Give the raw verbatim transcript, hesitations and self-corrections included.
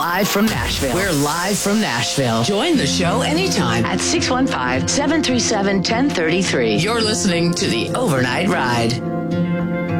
live from Nashville. We're live from Nashville. Join the show anytime at six one five, seven three seven, one zero three three. You're listening to The Overnight Ride.